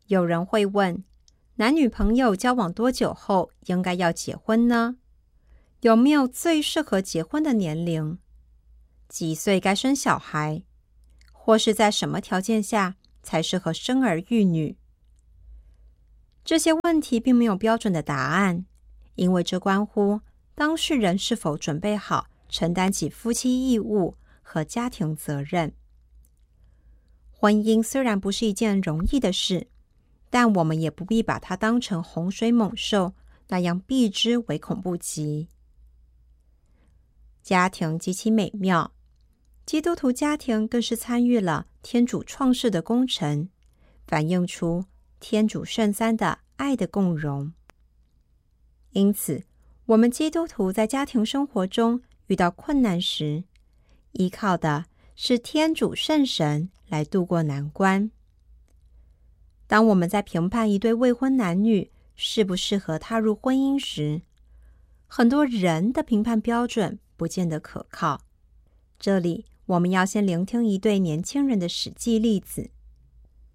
有人会问，男女朋友交往多久后应该要结婚呢？有没有最适合结婚的年龄？几岁该生小孩？或是在什么条件下才适合生儿育女？这些问题并没有标准的答案，因为这关乎当事人是否准备好承担起夫妻义务和家庭责任。婚姻虽然不是一件容易的事，但我们也不必把它当成洪水猛兽那样避之唯恐不及。家庭极其美妙，基督徒家庭更是参与了天主创世的工程，反映出天主圣三的爱的共融。因此，我们基督徒在家庭生活中遇到困难时，依靠的是天主圣神来度过难关。当我们在评判一对未婚男女适不适合踏入婚姻时，很多人的评判标准不见得可靠。这里我们要先聆听一对年轻人的实际例子。